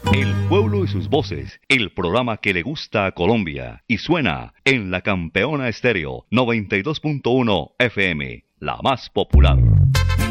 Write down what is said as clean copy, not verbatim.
El pueblo y sus voces, el programa que le gusta a Colombia y suena en la Campeona Estéreo 92.1 FM, la más popular.